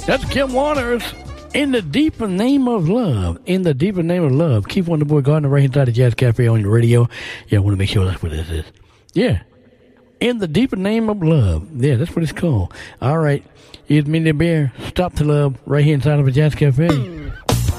That's Kim Waters. In the deeper name of love. In the deeper name of love. Keep on the boy Gardner right inside the Jazz Cafe on your radio. Yeah, I want to make sure that's what this is. Yeah. In the deeper name of love. Yeah, that's what it's called. All right. Here's Minnie Bear. Stop the love right here inside of the Jazz Cafe.